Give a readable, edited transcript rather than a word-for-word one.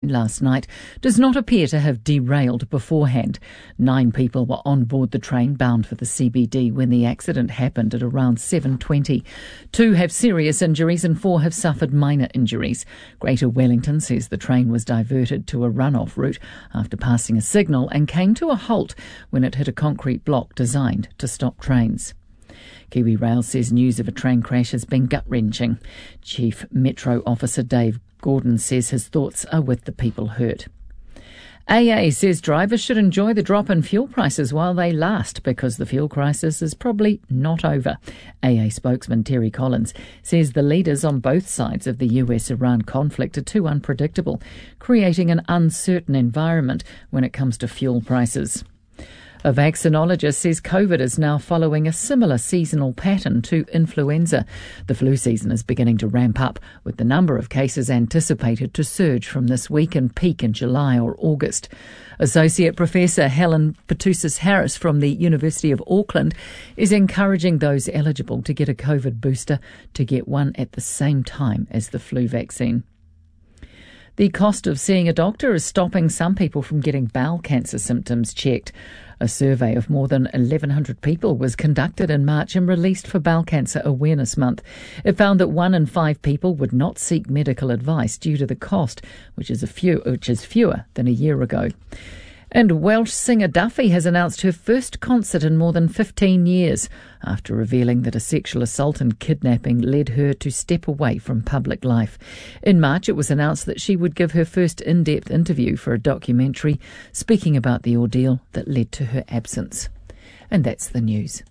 last night does not appear to have derailed beforehand. 9 people were on board the train bound for the CBD when the accident happened at around 7:20. 2 have serious injuries and 4 have suffered minor injuries. Greater Wellington says the train was diverted to a runoff route after passing a signal and came to a halt when it hit a concrete block designed to stop trains. Kiwi Rail says news of a train crash has been gut-wrenching. Chief Metro Officer Dave Gordon says his thoughts are with the people hurt. AA says drivers should enjoy the drop in fuel prices while they last because the fuel crisis is probably not over. AA spokesman Terry Collins says the leaders on both sides of the US-Iran conflict are too unpredictable, creating an uncertain environment when it comes to fuel prices. A vaccinologist says COVID is now following a similar seasonal pattern to influenza. The flu season is beginning to ramp up, with the number of cases anticipated to surge from this week and peak in July or August. Associate Professor Helen Petousis-Harris from the University of Auckland is encouraging those eligible to get a COVID booster to get one at the same time as the flu vaccine. The cost of seeing a doctor is stopping some people from getting bowel cancer symptoms checked. A survey of more than 1,100 people was conducted in March and released for Bowel Cancer Awareness Month. It found that 1 in 5 people would not seek medical advice due to the cost, which is fewer than a year ago. And Welsh singer Duffy has announced her first concert in more than 15 years after revealing that a sexual assault and kidnapping led her to step away from public life. In March, it was announced that she would give her first in-depth interview for a documentary speaking about the ordeal that led to her absence. And that's the news.